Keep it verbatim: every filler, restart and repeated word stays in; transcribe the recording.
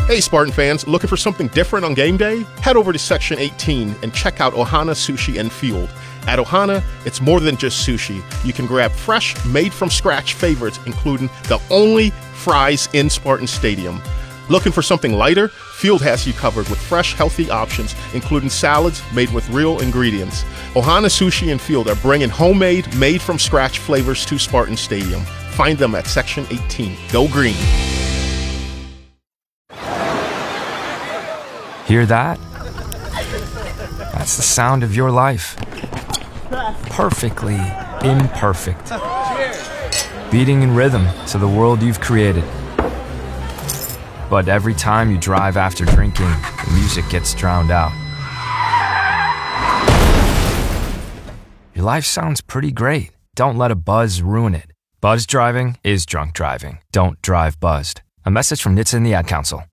Hey Spartan fans, looking for something different on game day? Head over to Section eighteen and check out Ohana Sushi and Field. At Ohana, it's more than just sushi. You can grab fresh, made-from-scratch favorites, including the only fries in Spartan Stadium. Looking for something lighter? Field has you covered with fresh, healthy options, including salads made with real ingredients. Ohana Sushi and Field are bringing homemade, made-from-scratch flavors to Spartan Stadium. Find them at Section eighteen. Go green. Hear that? That's the sound of your life. Perfectly imperfect. Beating in rhythm to the world you've created. But every time you drive after drinking, the music gets drowned out. Your life sounds pretty great. Don't let a buzz ruin it. Buzz driving is drunk driving. Don't drive buzzed. A message from N H T S A and the Ad Council.